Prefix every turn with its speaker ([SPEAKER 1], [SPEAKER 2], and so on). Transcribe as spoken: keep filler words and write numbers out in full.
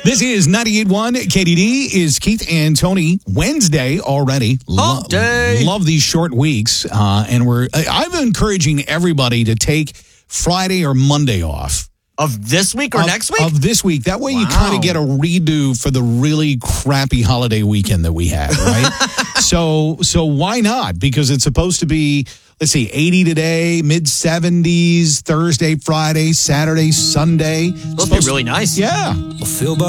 [SPEAKER 1] This is ninety-eight point one K D D. Is Keith and Tony. Wednesday already. Lo-
[SPEAKER 2] Hump day.
[SPEAKER 1] Love these short weeks. Uh, and we're I'm encouraging everybody to take Friday or Monday off.
[SPEAKER 2] Of this week or
[SPEAKER 1] Of-
[SPEAKER 2] next week?
[SPEAKER 1] Of this week. That way you
[SPEAKER 2] Wow.
[SPEAKER 1] kind of get a redo for the really crappy holiday weekend that we had, right? so so why not? Because it's supposed to be, let's see, eighty today, mid seventies, Thursday, Friday, Saturday, Sunday.
[SPEAKER 2] It'll be really nice.
[SPEAKER 1] Yeah.
[SPEAKER 3] Feel